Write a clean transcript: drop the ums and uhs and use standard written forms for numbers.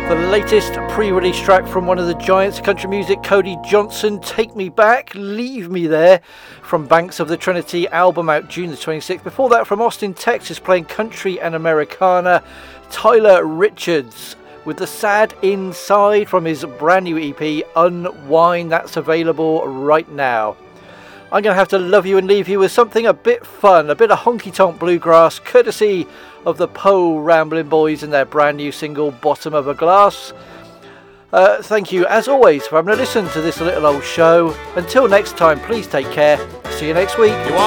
The latest pre-release track from one of the giants of country music, Cody Johnson, Take Me Back, Leave Me There, from Banks of the Trinity album out June the 26th. Before that, from Austin, Texas, playing country and Americana, Tyler Richards with The Sad Inside from his brand new EP, Unwind. That's available right now. I'm going to have to love you and leave you with something a bit fun, a bit of honky-tonk bluegrass, courtesy of the Poe Ramblin' Boys and their brand new single, Bottom of a Glass. Thank you, as always, for having a listen to this little old show. Until next time, please take care. See you next week.